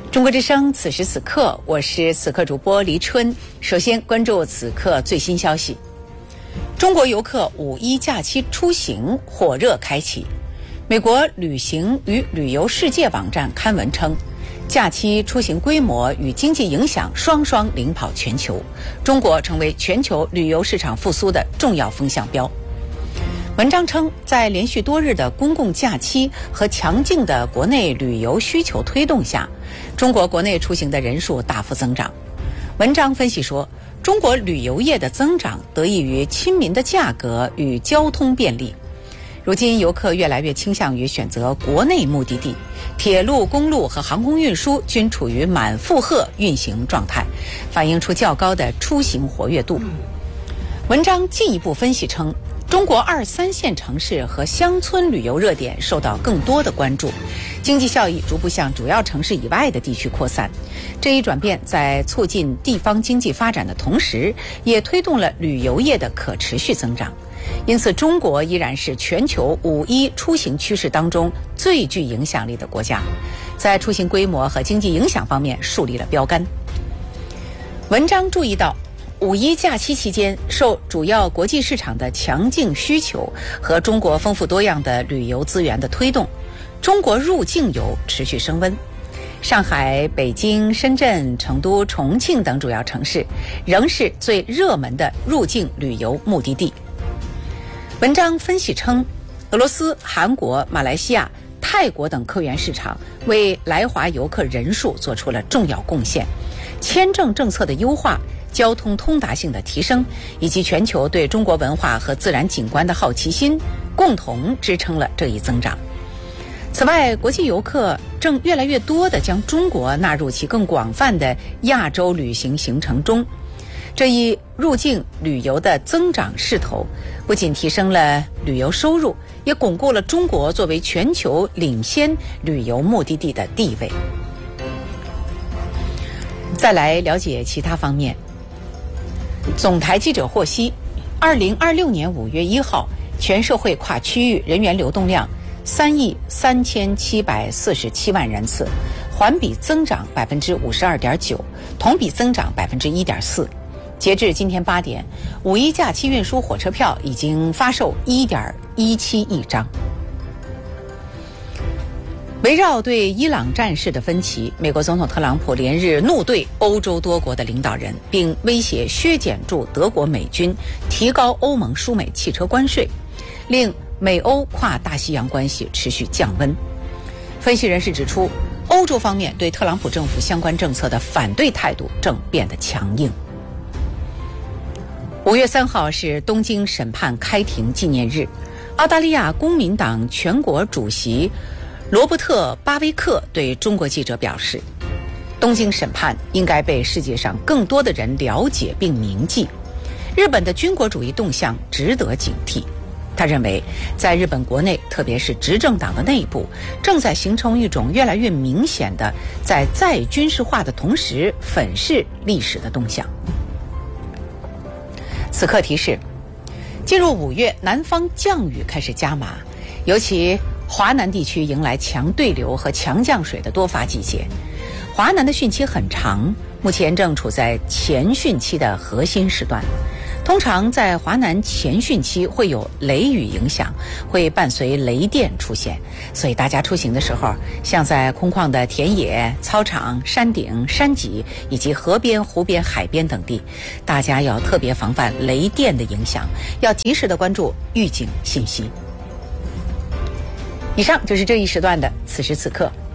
中国之声此时此刻，我是此刻主播黎春。首先关注此刻最新消息。中国游客5·1假期出行火热开启。美国旅行与旅游世界网站刊文称，假期出行规模与经济影响双双领跑全球，中国成为全球旅游市场复苏的重要风向标。文章称，在连续多日的公共假期和强劲的国内旅游需求推动下，中国国内出行的人数大幅增长。文章分析说，中国旅游业的增长得益于亲民的价格与交通便利。如今游客越来越倾向于选择国内目的地，铁路、公路和航空运输均处于满负荷运行状态，反映出较高的出行活跃度。文章进一步分析称，中国2、3线城市和乡村旅游热点受到更多的关注，经济效益逐步向主要城市以外的地区扩散。这一转变在促进地方经济发展的同时，也推动了旅游业的可持续增长。因此，中国依然是全球5·1出行趋势当中最具影响力的国家，在出行规模和经济影响方面树立了标杆。文章注意到，5·1假期期间，受主要国际市场的强劲需求和中国丰富多样的旅游资源的推动，中国入境游持续升温。上海、北京、深圳、成都、重庆等主要城市仍是最热门的入境旅游目的地。文章分析称，俄罗斯、韩国、马来西亚、泰国等客源市场为来华游客人数做出了重要贡献。签证政策的优化、交通通达性的提升，以及全球对中国文化和自然景观的好奇心，共同支撑了这一增长。此外，国际游客正越来越多地将中国纳入其更广泛的亚洲旅行行程中。这一入境旅游的增长势头，不仅提升了旅游收入，也巩固了中国作为全球领先旅游目的地的地位。再来了解其他方面。总台记者获悉，2026年5月1号，全社会跨区域人员流动量3.3747亿人次，环比增长52.9%，同比增长1.4%。截至今天8点，5·1假期运输火车票已经发售1.17亿张。围绕对伊朗战事的分歧，美国总统特朗普连日怒对欧洲多国的领导人，并威胁削减驻德国美军，提高欧盟输美汽车关税，令美欧跨大西洋关系持续降温。分析人士指出，欧洲方面对特朗普政府相关政策的反对态度正变得强硬。5月3号是东京审判开庭纪念日，澳大利亚公民党全国主席罗伯特·巴威克对中国记者表示，东京审判应该被世界上更多的人了解并铭记，日本的军国主义动向值得警惕。他认为，在日本国内，特别是执政党的内部，正在形成一种越来越明显的在再军事化的同时粉饰历史的动向。此刻提示，进入5月，南方降雨开始加码，尤其华南地区迎来强对流和强降水的多发季节。华南的汛期很长，目前正处在前汛期的核心时段。通常在华南前汛期会有雷雨影响，会伴随雷电出现，所以大家出行的时候，像在空旷的田野、操场、山顶、山脊以及河边、湖边、海边等地，大家要特别防范雷电的影响，要及时的关注预警信息。以上就是这一时段的此时此刻。